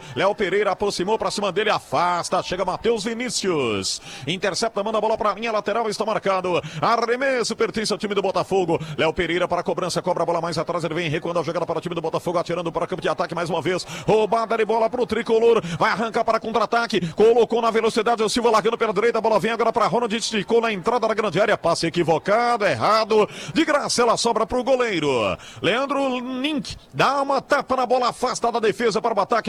Léo Pereira aproximou pra cima dele, afasta, chega Matheus Vinícius. Intercepta, manda a bola pra linha lateral, está marcado. Arremesso, pertence ao time do Botafogo. Léo Pereira para a cobrança, cobra a bola mais atrás, ele vem recuando a jogada para o time do Botafogo, atirando para o campo de ataque mais uma vez. Roubada de bola para o tricolor, vai arrancar para contra-ataque, colocou na velocidade o Silva largando pela direita, a bola vem agora para Ronald, esticou na entrada da grande área, passe equivocado, errado, de graça ela sobra para o goleiro. Leandro Nink dá uma tapa na bola, afasta da defesa para o ataque.